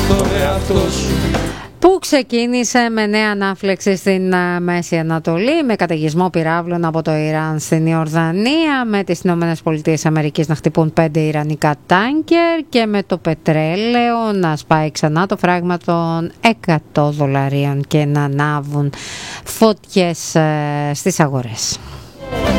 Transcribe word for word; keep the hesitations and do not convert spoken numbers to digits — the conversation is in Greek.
τον εαυτό σου. Που ξεκίνησε με νέα ανάφλεξη στην Μέση Ανατολή, με καταιγισμό πυράβλων από το Ιράν στην Ιορδανία, με τις Ηνωμένες Πολιτείες Αμερικής να χτυπούν πέντε ιρανικά τάνκερ και με το πετρέλαιο να σπάει ξανά το φράγμα των εκατό δολαρίων και να ανάβουν φωτιές στις αγορές.